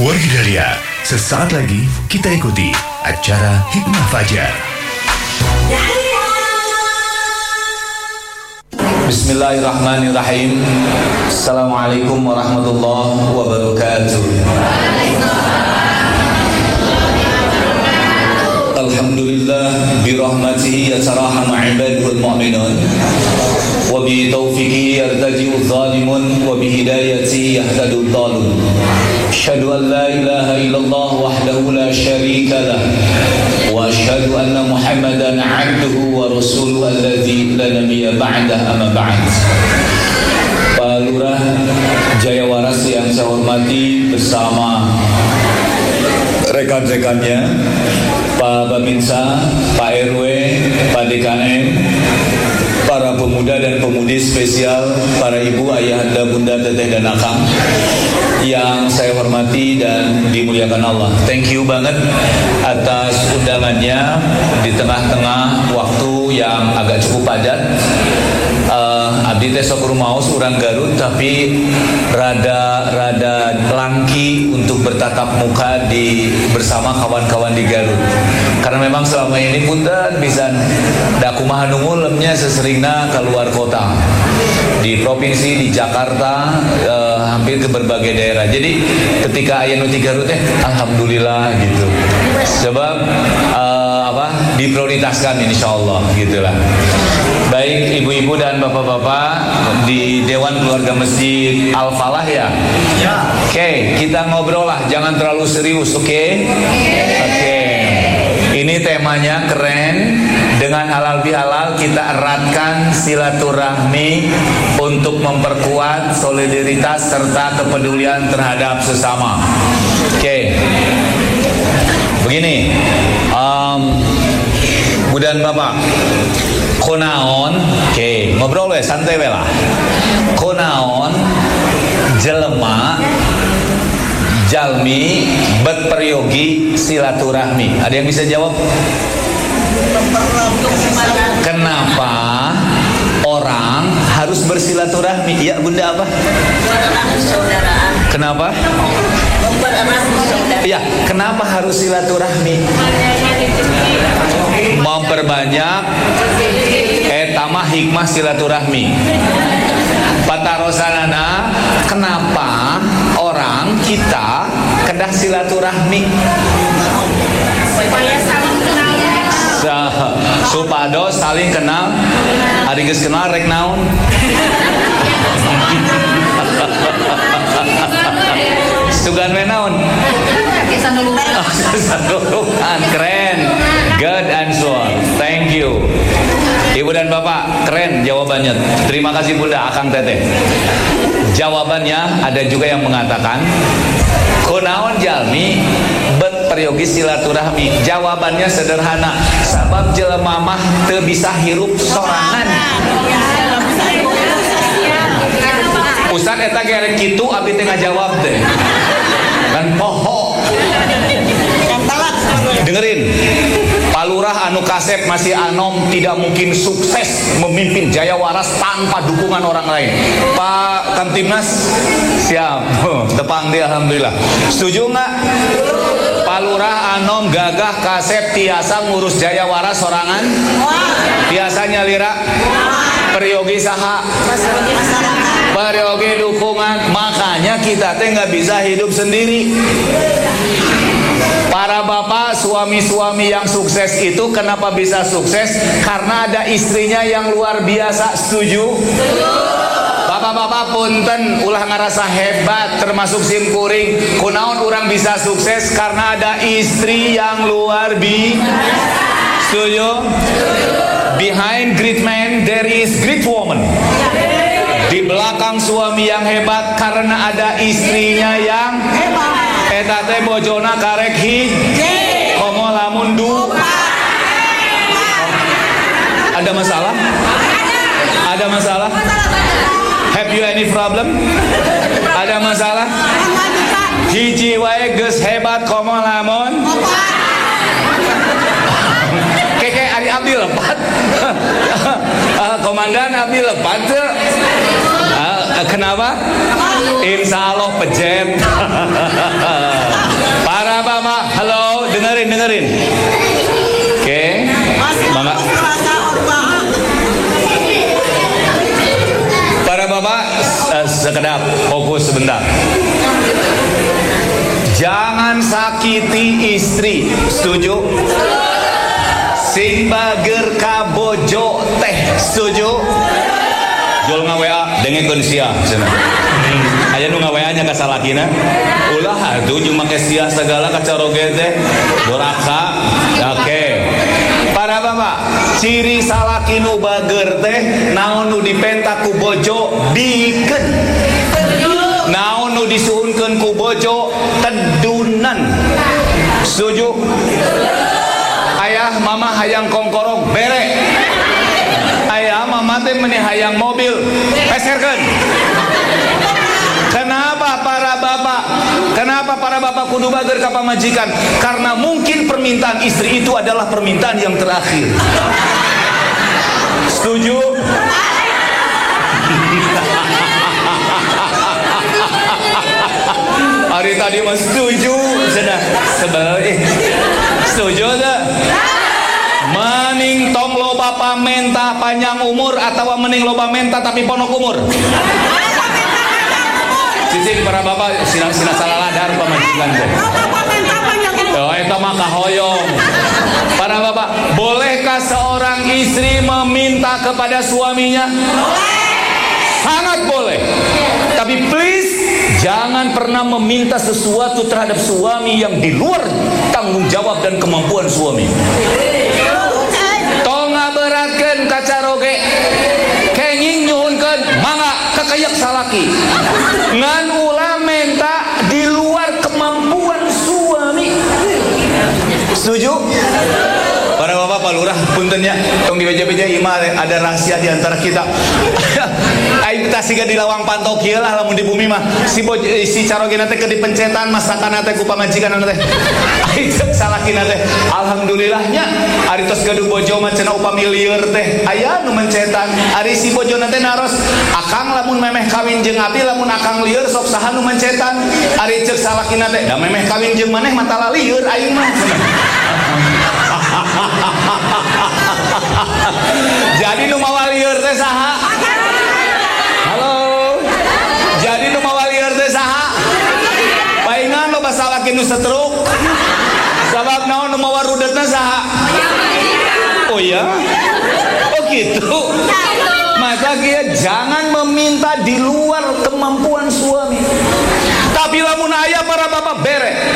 Wargidalia, sesaat lagi kita ikuti acara Hikmah Fajar. Bismillahirrahmanirrahim. Assalamualaikum warahmatullahi wabarakatuh. Alhamdulillah birahmatihi yatarahamu ibadul mu'minun wa bi taufiqihi yartaji'u zalimun wa bi hidayatihi yahtadu dhalun. Asyhadu an la ilaha illallah wahdahu la syarika lah wa asyhadu anna Muhammadan 'abduhu wa rasuluhu alladzi la nabiyya ba'dahu amma ba'd. Pak Lurah Jayawaras yang saya hormati bersama rekan-rekannya, Pak Babinsa, Pak RW, Pak DKM, para pemuda dan pemudi spesial, para ibu, ayahanda, bunda, teteh, dan akang yang saya hormati dan dimuliakan Allah. Thank you banget atas undangannya di tengah-tengah waktu yang agak cukup padat. Abdi teh sok rumaos urang Garut, tapi rada langki untuk bertatap muka bersama kawan-kawan di Garut. Karena memang selama ini punten pisan da kumaha nu ngulemnya seseringna keluar kota. Di provinsi, di Jakarta, hampir ke berbagai daerah. Jadi ketika aya nu di Garut alhamdulillah gitu. Sebab diprioritaskan insyaallah gitulah. Baik ibu-ibu dan bapak-bapak di Dewan Keluarga Masjid Al-Falah ya. Oke, kita ngobrol lah, jangan terlalu serius, oke? Oke. Ini temanya keren. Dengan halal bihalal kita eratkan silaturahmi untuk memperkuat solidaritas serta kepedulian terhadap sesama. Oke. Begini, Bu dan Bapak, kunaon, oke, ngobrol we, santai we lah. Kunaon jelema jalmi bet peryogi silaturahmi. Ada yang bisa jawab? Kenapa orang harus bersilaturahmi? Ya Bunda, apa? Kenapa? Ya, kenapa harus silaturahmi? Memperbanyak etama hikmah silaturahmi. Patarosanana, kenapa orang kita kedah silaturahmi? Supados saling kenal. Ari geus kenal rek naon? Sugan we naon? Sanulungan. Keren. Good answer. Thank you. Ibu dan Bapak, keren jawabannya. Terima kasih Bunda, Akang Teteh. Jawabannya ada juga yang mengatakan kunaon jalmi bet peryogi silaturahmi. Jawabannya sederhana, sabab jelema mah teu bisa hirup sorangan. Ustaz eta gerek kitu abdi teh ngajawab teh. Kan poho. Dengerin. Pak Lurah anu kasep masih anom tidak mungkin sukses memimpin Jayawaras tanpa dukungan orang lain. Pak Kamtibnas siap. Tepang dia alhamdulillah. Setuju nggak? Pak Lurah anom gagah kasep tiasa ngurus Jayawaras sorangan. Biasanya lira peryogi saha peryogi dukungan. Makanya kita teh nggak bisa hidup sendiri. Para bapak, suami-suami yang sukses itu kenapa bisa sukses? Karena ada istrinya yang luar biasa. Setuju? Bapak-bapak punten ulah ngerasa hebat, termasuk sim kuring. Kunaon orang bisa sukses karena ada istri yang luar biasa. Setuju? Behind great man there is great woman. Di belakang suami yang hebat karena ada istrinya yang hebat. Eta teh bojona karek hiji komo lamun Ada masalah? Ada masalah? Have you any problem? Ada masalah? Hiji wae geus hebat komo lamun Keke ari abdi lepat. Komandan abdi lepat teu? Kenapa? Insya Allah pejet. dengerin. Oke. Mangga. Para bapak sekedap fokus sebentar. Jangan sakiti istri. Setuju? Sing bager kabojo teh. Setuju? Jol nga-WA dengekeun sia cenah. Aya nu nga-WA nya ka salakina. Ulah atuh jeung make sia segala ka caroge teh. Doraka. Oke. Para bapak, ciri salaki nu bager teh naon nu dipenta ku bojo dikeun. Naon nu disuhunkeun ku bojo tedunan. Setuju? Ayah mama hayang kongkorong bere. Ayah mama teh meuni hayang mobil peserkeun. Kenapa para bapak? Kenapa para bapak kudu bager ka pamajikan? Karena mungkin permintaan istri itu adalah permintaan yang terakhir. Setuju? Hari tadi mah setuju, sudah sebenarnya setuju tak? Mending tong loba pamenta panjang umur atau mending loba menta tapi ponok umur. Cici para bapak sina salah ladar pamajikan teh. Oh eta mah kahoyong. Para bapak, bolehkah seorang istri meminta kepada suaminya? Sangat boleh. Tapi please jangan pernah meminta sesuatu terhadap suami yang di luar tanggung jawab dan kemampuan suami. Tong ngaberatkeun ka caroge, kenging nyuhunkeun, mangga kakayak salaki. Ngan ulah menta di luar kemampuan suami. Setuju? Para bapak Pak Lurah puntennya tong di beja-beja imah ada rahasia di antara kita. Aing teh siga di lawang pantau kieu lah lamun di bumi mah si carogena teh keur dipencetan masakan teh ku pamajikan teh. Aing salakina teh alhamdulillahnya ari tos gaduh bojo mah cenah upami lieur teh aya nu mencetan. Ari si bojona teh naros akang lamun memeh kawin jeung abdi lamun akang lieur sok saha nu mencetan. Ari ceuk salakina teh da memeh kawin jeung maneh mah tala lieur aing mah. Jadi nu mawa lieur teh saha? Halo. Jadi nu mawa lieur teh saha? Paingan lo basalaki nu setruk. Sabab naon nu mawa rudetna saha? Oh iya? Oh gitu. Maka dia jangan meminta di luar kemampuan suami. Tapi lamun aya para bapak bere.